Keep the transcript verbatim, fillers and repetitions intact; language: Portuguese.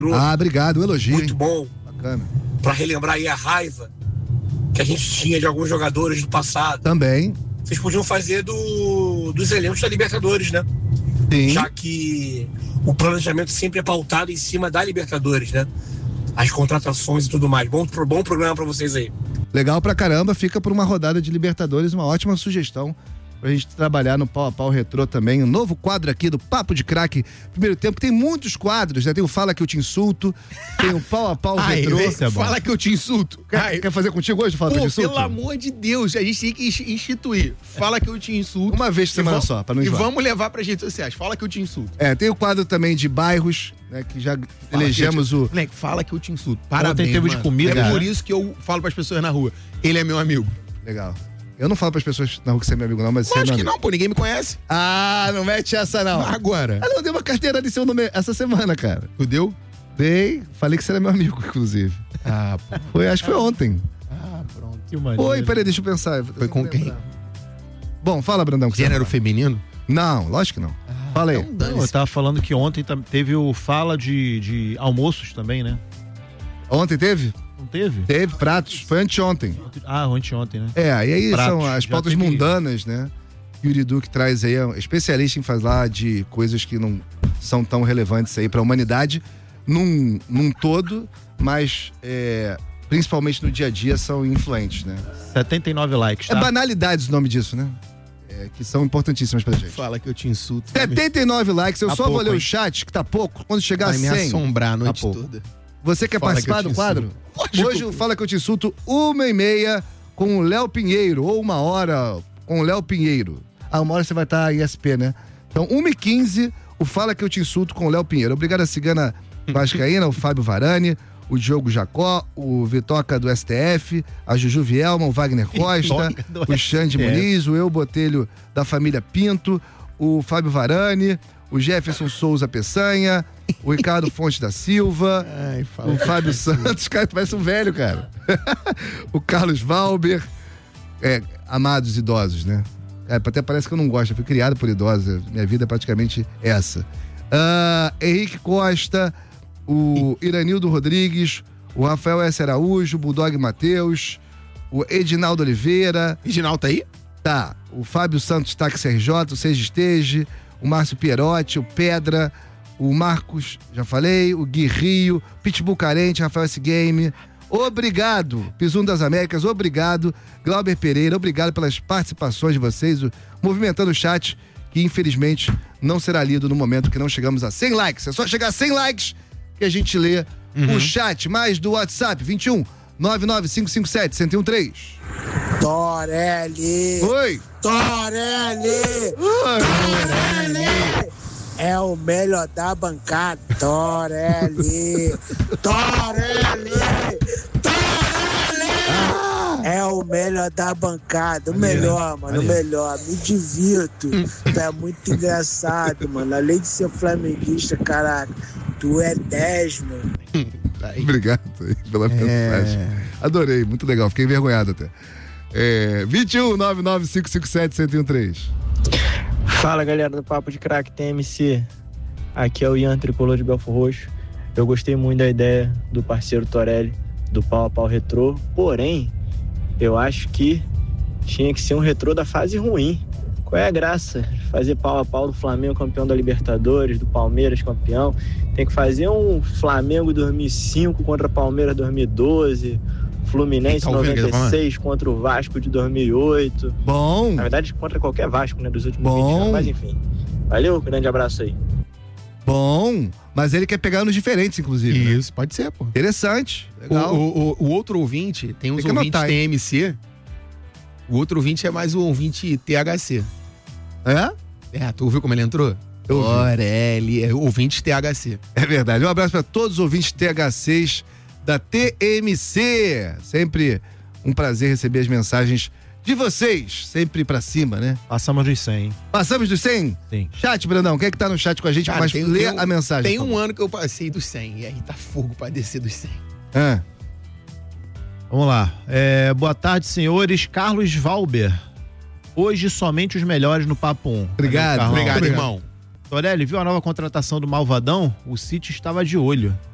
Ah, obrigado, um elogio. Muito hein? bom. Bacana. Pra relembrar aí a raiva que a gente tinha de alguns jogadores do passado. Também. Vocês podiam fazer do, dos elencos da Libertadores, né? Sim. Já que o planejamento sempre é pautado em cima da Libertadores, né? As contratações e tudo mais. Bom, bom programa pra vocês aí. Legal pra caramba, fica por uma rodada de Libertadores, uma ótima sugestão pra gente trabalhar no Pau a Pau Retrô também, um novo quadro aqui do Papo de Craque Primeiro Tempo, tem muitos quadros, né? Tem o Fala Que Eu Te Insulto, tem o Pau a Pau Ai, Retrô. é Fala Que Eu Te Insulto. Quer, quer fazer contigo hoje, Fala Pô, Que Eu Te Insulto? pelo amor de Deus, a gente tem que instituir. Fala Que Eu Te Insulto. Uma vez por semana vamos, só, pra não E enjoar. vamos levar pras redes sociais. Fala Que Eu Te Insulto. É, tem o quadro também de bairros, né? Que já fala elegemos que eu te... o... Moleque, Fala Que Eu Te Insulto. Parabéns, teve mano. de comida, É né? por isso que eu falo pras pessoas na rua. Ele é meu amigo. Legal. Eu não falo pras pessoas na rua que você é meu amigo não, mas você é Acho meu que amigo. não, pô. Ninguém me conhece. Ah, não mete essa não. Agora. Ah, não, eu dei uma carteira de seu nome essa semana, cara. Tu deu? Dei, falei que você era meu amigo, inclusive. Ah, pô. Foi, acho que foi ontem. Ah, pronto. Que maneiro. Oi, peraí, deixa eu pensar. Foi com quem? Bom, fala, Brandão. Que você Gênero vai feminino? falar. Não, lógico que não. Fala aí. Então dane-se. Não, eu tava falando que ontem tam- teve o Fala de, de almoços também, né? Ontem teve? Não teve? Teve pratos. Foi anteontem. Ah, anteontem, né? É, e aí Pratos, são as já pautas teve- mundanas, né? Yuri Du que traz aí, é um especialista em falar de coisas que não são tão relevantes aí pra humanidade num, num todo, mas é, principalmente no dia a dia são influentes, né? setenta e nove likes, É tá? banalidades o nome disso, né? É, que são importantíssimas pra gente. Fala Que Eu Te Insulto. setenta e nove likes, eu Tá só vou pouco, ler o hein? chat, que tá pouco. Quando chegar a Vai me cem, assombrar a noite tá pouco. toda. Você quer Fala participar Que Eu do Te quadro? Insulto. Hoje o Fala Que Eu Te Insulto, uma e meia com o Léo Pinheiro, ou uma hora com o Léo Pinheiro. Ah, uma hora você vai estar em S P, né? Então, uma e quinze, o Fala Que Eu Te Insulto com o Léo Pinheiro. Obrigado a Cigana Vascaína, o Fábio Varani, o Diogo Jacó, o Vitoca do S T F, a Juju Vielma, o Wagner Costa, Vitoca do o Xande S T F. Muniz, o Eu Botelho da família Pinto, o Fábio Varani, o Jefferson Souza Peçanha, o Ricardo Fonte da Silva, Ai, fala o que Fábio eu te insulto. Santos, cara, tu parece um velho, cara. O Carlos Valber, é, amados idosos, né? É, até parece que eu não gosto, eu fui criado por idosos, minha vida é praticamente essa. Ah, Henrique Costa, o Iranildo Rodrigues, o Rafael S. Araújo, o Bulldog Matheus, o Edinaldo Oliveira, Reginaldo tá aí? tá, o Fábio Santos Táxi R J, o Seja Estege, o Márcio Pierotti, o Pedra, o Marcos, já falei, o Gui Rio, Pitbull Carente, Rafael S. Game. Obrigado, Pisum das Américas, obrigado, Glauber Pereira, obrigado pelas participações de vocês, o- movimentando o chat, que infelizmente não será lido no momento que não chegamos a cem likes. É só chegar a cem likes que a gente lê o chat, mais do WhatsApp, vinte e um, nove nove cinco cinco sete, um zero um três. Torelli! Oi! Torelli! Torelli! É o melhor da bancada. Torelli! Torelli! Torelli! É o melhor da bancada. O melhor, mano. O melhor. Me divirto. Tu é muito engraçado, mano. Além de ser flamenguista, caraca. Tu é dez, mano. Obrigado aí pela mensagem. Adorei, muito legal, fiquei envergonhado até. É, vinte e um, nove nove cinco cinco sete, um zero um três. Fala, galera do Papo de Craque T M C. Aqui é o Ian Tricolor de Belfo Roxo. Eu gostei muito da ideia do parceiro Torelli, do Pau a Pau Retrô. Porém, eu acho que tinha que ser um retrô da fase ruim. Qual é a graça de fazer pau a pau do Flamengo campeão da Libertadores, do Palmeiras campeão? Tem que fazer um Flamengo dois mil e cinco contra Palmeiras dois mil e doze, Fluminense Tá ouvindo o que ele tá noventa e seis contra o Vasco de dois mil e oito. Bom, Na verdade, contra qualquer Vasco, né, dos últimos Bom. vinte anos, mas enfim. Valeu, grande abraço aí. bom, mas ele quer pegar nos diferentes, inclusive. né? Isso, pode ser, pô. Interessante, O, legal. o, o, o outro ouvinte, tem uns Tem que ouvintes anotar, hein? T M C. O outro ouvinte é mais o ouvinte T H C. É? É, tu ouviu como ele entrou? Eu ouvi. Torelli, é ouvinte T H C. É verdade. Um abraço para todos os ouvintes T H Cs da T M C. Sempre um prazer receber as mensagens de vocês, sempre pra cima, né? Passamos dos cem, hein? Passamos dos cem? Sim. Chat, Brandão, quem é que tá no chat com a gente? Cara, Mas tem- lê tem um- a mensagem. Tem por um favor. ano que eu passei dos cem, e aí tá fogo pra descer dos cem. Ah, Vamos lá. É, boa tarde, senhores. Carlos Valber. Hoje somente os melhores no Papo um. Obrigado. Valeu, Carlão. Obrigado, Obrigado. irmão. Torelli, viu a nova contratação do Malvadão? O City estava de olho.